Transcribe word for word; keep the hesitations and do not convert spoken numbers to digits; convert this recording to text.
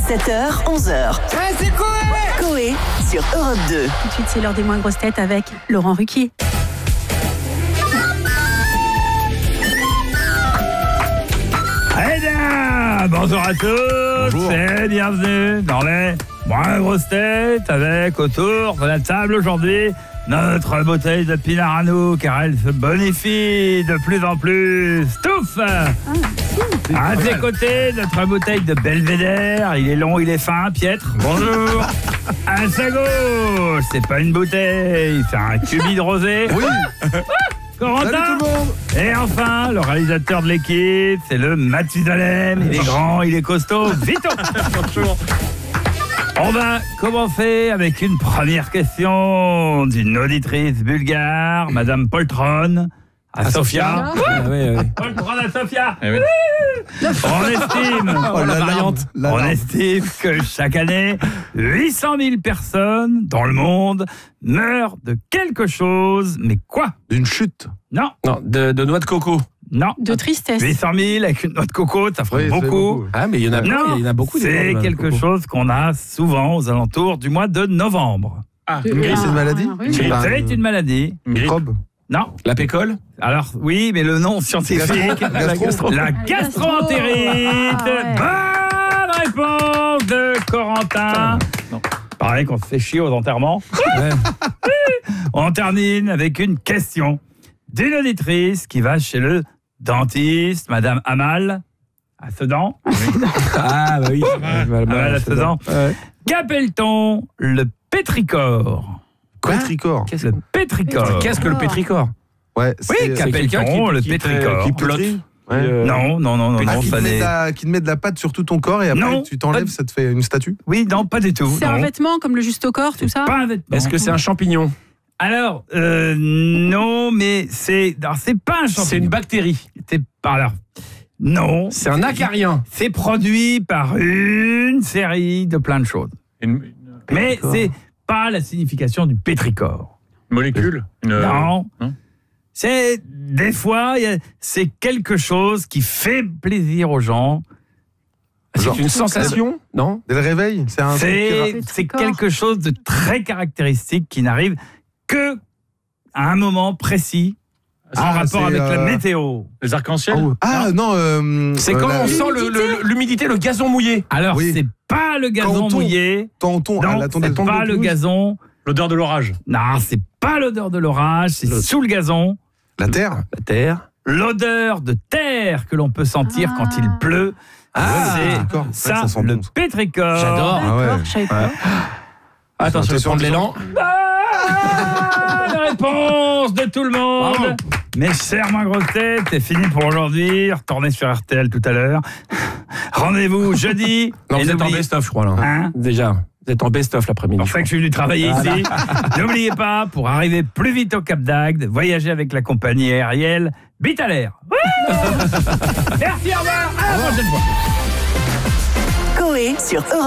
sept heures, onze heures. Ouais, c'est Coé Coé sur Europe deux. Tout de suite, c'est l'heure des moins grosses têtes avec Laurent Ruquier. Eh bien, bonjour à tous, Bonjour. et bienvenue dans les moins grosses têtes avec autour de la table aujourd'hui notre bouteille de pinard à nous, car elle se bonifie de plus en plus. Stouff à ses côtés, notre bouteille de belvédère, il est long, il est fin, piètre. Bonjour. À sa gauche, c'est pas une bouteille, c'est un cubi de rosé. Oui. Corentin. Salut tout le monde. Et enfin, le réalisateur de l'équipe, c'est le Mathusalem. Il est grand, il est costaud. Vito. On va commencer avec une première question d'une auditrice bulgare, Madame Poltron, à, à Sofia. Sofia. Ah, oui, oui. Poltron à Sofia. Eh oui. On estime, Oh, la variante. La on larme. estime que chaque année, huit cent mille personnes dans le monde meurent de quelque chose, mais quoi? D'une chute. Non, Non, de, de noix de coco. non. De tristesse. huit cent mille avec une noix de coco, ça ferait Oui, ça fait beaucoup. beaucoup. Ah, mais il y en a, Non, il y en a beaucoup. des c'est noix de quelque coco. chose qu'on a souvent aux alentours du mois de novembre. Ah, De- une grippe. C'est une maladie. Ah, oui. C'est pas C'est une maladie. Une grippe. microbe. Non. La pécole. Alors, oui, mais le nom scientifique, Gastro. la gastroentérite. Ah, ouais. Bonne réponse de Corentin. Non. Pareil qu'on se fait chier aux enterrements. Ouais. On termine avec une question d'une auditrice qui va chez le dentiste, Madame Amal, à Sedan. Ah, bah oui. Amal à Sedan. Ouais. Qu'appelle-t-on le pétrichor? Pétrichor. Le pétrichor. Qu'est-ce que le pétrichor? Ouais. Oui, c'est- qu'appelle-t-on le qui te- pétrichor? qui Pétri. Ouais. Euh, Non, non, non, non, Ah, non, qui, te ça met de n'est... la, qui te met de la pâte sur tout ton corps et après Non. tu t'enlèves, Pas- ça te fait une statue. Oui, non, pas du tout. C'est un non. vêtement comme le juste au corps, tout ça. Pas un vêtement. Est-ce que c'est un champignon? Alors, euh, non, mais c'est... alors, c'est pas un champignon. C'est une bactérie. C'est pas... Alors, non. C'est un acarien. C'est produit par une série de plein de choses. Une, Mais Pétrichor. c'est pas la signification du pétrichor. une molécule une, Non. non. C'est... Des fois, il y a- c'est quelque chose qui fait plaisir aux gens. C'est Genre- une sensation? Non? Dès le réveil, c'est un truc qui C'est, rappe- c'est Pétrichor. quelque chose de très caractéristique qui n'arrive que à un moment précis en Ah, rapport c'est, avec la euh, météo. Les arcs-en-ciel. Oh. Ah non, euh, C'est euh, quand la- on sent le- le- l'humidité, le gazon mouillé. Alors, Oui. c'est pas le gazon Quand on tombe. mouillé. Tonton, ah, Non, la tondeuse. c'est pas le gazon. L'odeur de l'orage. Non, c'est pas l'odeur de l'orage, c'est Le- sous le gazon. La terre. La terre. L'odeur de terre que l'on peut sentir Ah. quand il pleut. Ah, c'est pétrichor. Ouais, ça, ça sent le bon, ça. pétrichor. J'adore. Ah ouais. D'accord, je savais pas. Attends, je vais Attention, prendre l'élan. Ah, la réponse de tout le monde. Bravo. Mes chers moins grosses têtes, c'est fini pour aujourd'hui. Retournez sur R T L tout à l'heure. Rendez-vous jeudi. Non, Et vous êtes en n'oubliez- best-of, je crois, là. Hein Déjà. Vous êtes en best-of l'après-midi. Pour ça que je suis venu travailler ici. N'oubliez pas, pour arriver plus vite au Cap d'Agde, voyager avec la compagnie aérienne Bitalair. Merci, au revoir. À la prochaine fois. Coé sur Europe